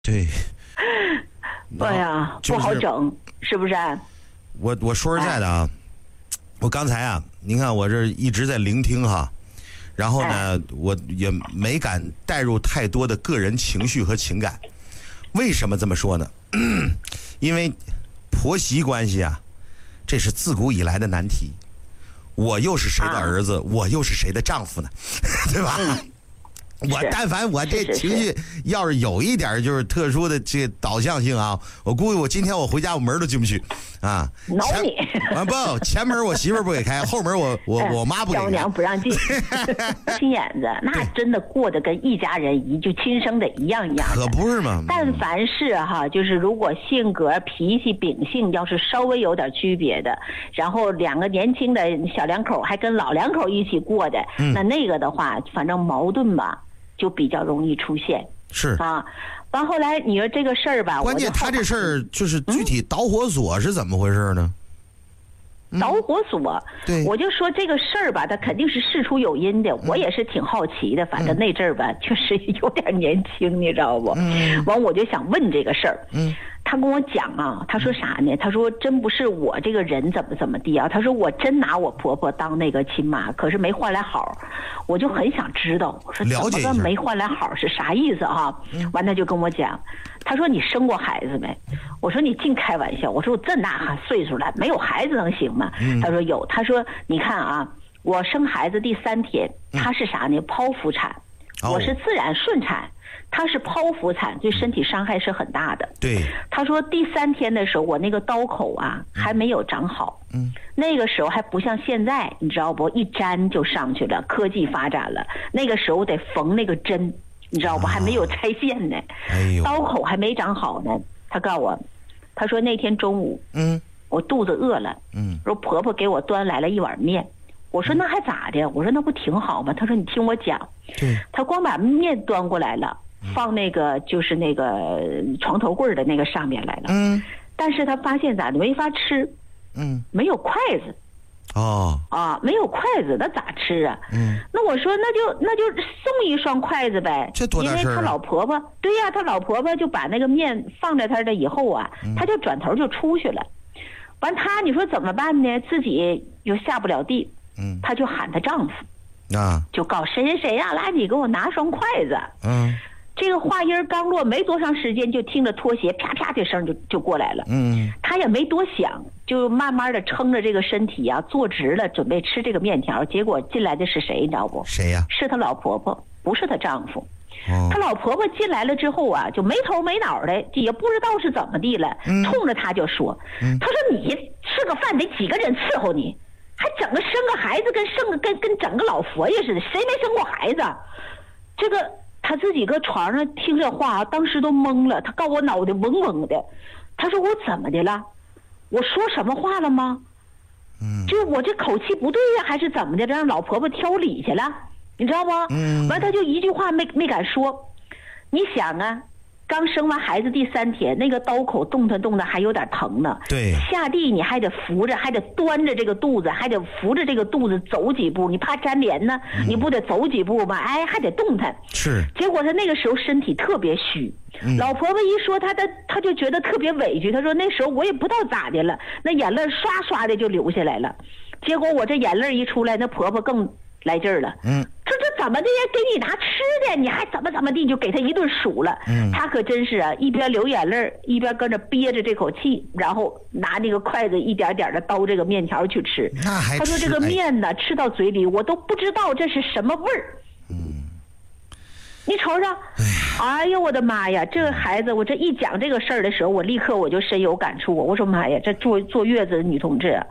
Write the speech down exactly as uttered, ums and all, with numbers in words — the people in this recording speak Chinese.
对。 哎呀， 就是、 不好整，是不是？ 我我说实在的啊，哎、我刚才啊，您看我这一直在聆听哈，然后呢，哎、我也没敢带入太多的个人情绪和情感。为什么这么说呢？因为婆媳关系啊，这是自古以来的难题。我又是谁的儿子，啊、我又是谁的丈夫呢？对吧？嗯，我但凡我这情绪要是有一点就是特殊的这导向性啊，我估计我今天我回家我门都进不去啊。 挠你啊不，前门我媳妇不给开，后门我我我妈不给开。 丈母娘不让进。心眼子那真的过得跟一家人一就亲生的一样一样的。 可不是嘛。 但凡是哈，就是如果性格脾气秉性要是稍微有点区别的，然后两个年轻的小两口还跟老两口一起过的，嗯、那那个的话，反正矛盾吧。就比较容易出现， 是啊，完后来你说这个事儿吧， 关键他这事儿就是具体导火索是怎么回事呢？ 嗯、导火索， 对， 我就说这个事儿吧，他肯定是事出有因的，嗯、我也是挺好奇的，反正那阵儿吧，确实有点年轻，你知道不？嗯，完我就想问这个事儿，嗯。他跟我讲啊，他说啥呢？他说真不是我这个人怎么怎么地啊，他说我真拿我婆婆当那个亲妈，可是没换来好，我就很想知道，我说怎么个没换来好是啥意思啊？完他就跟我讲，他说你生过孩子没？我说你净开玩笑，我说我这大岁数了没有孩子能行吗？他说有，他说你看啊，我生孩子第三天，他是啥呢？剖腹产，我是自然顺产。他是剖腹产，对身体伤害是很大的。 对， 他说第三天的时候，我那个刀口啊还没有长好。嗯，那个时候还不像现在，你知道不？一粘就上去了，科技发展了。那个时候得缝那个针，你知道不？还没有拆线呢。 哎呦， 刀口还没长好呢。他告诉我，他说那天中午，嗯，我肚子饿了，嗯，说婆婆给我端来了一碗面。我说那还咋的？我说那不挺好吗？他说你听我讲， 对， 他光把面端过来了。放那个就是那个床头柜的那个上面来了，嗯，但是他发现咋的没法吃，嗯，没有筷子， 哦， 啊，没有筷子，那咋吃啊？嗯，那我说那就那就送一双筷子呗， 这多大事儿啊？ 因为他老婆婆，对呀、啊，他老婆婆就把那个面放在他的以后啊，嗯、他就转头就出去了，完他你说怎么办呢？自己又下不了地，嗯，他就喊他丈夫，啊，就告谁谁谁呀、啊，来你给我拿双筷子，嗯。这个话音刚落，没多长时间，就听着拖鞋啪啪的声就就过来了。嗯，他也没多想，就慢慢的撑着这个身体啊，坐直了，准备吃这个面条。结果进来的是谁，你知道不？ 谁呀、啊？ 是他老婆婆，不是他丈夫。哦、他老婆婆进来了之后啊，就没头没脑的，也不知道是怎么地了，嗯、冲着他就说：“嗯、他说你吃个饭得几个人伺候你，还整个生个孩子跟生个跟跟整个老佛爷似的，谁没生过孩子？这个。”他自己搁床上听这话，当时都懵了。他告我脑袋嗡嗡的，他说我怎么的了？我说什么话了吗？嗯，就我这口气不对呀、啊，还是怎么的？让老婆婆挑理去了，你知道不？嗯，完他就一句话没没敢说。你想啊，刚生完孩子第三天，那个刀口动弹动弹还有点疼呢。 对， 下地你还得扶着，还得端着这个肚子，还得扶着这个肚子走几步，你怕粘连呢，嗯、你不得走几步吗？哎，还得动弹。 是。 结果他那个时候身体特别虚，嗯、老婆婆一说他，他他就觉得特别委屈。他说那时候我也不知道咋的了，那眼泪刷刷的就流下来了。结果我这眼泪一出来，那婆婆更来劲儿了。嗯。这这怎么的也给你拿吃的，你还怎么怎么地，就给他一顿数了。嗯，他可真是啊，一边流眼泪一边跟着憋着这口气，然后拿那个筷子一点点的叨这个面条去吃。 那还他说这个面呢，哎、吃到嘴里我都不知道这是什么味儿。嗯，你瞅瞅，哎呀，我的妈呀！这个孩子，我这一讲这个事儿的时候，我立刻我就深有感触。我说妈呀，这坐坐月子的女同志。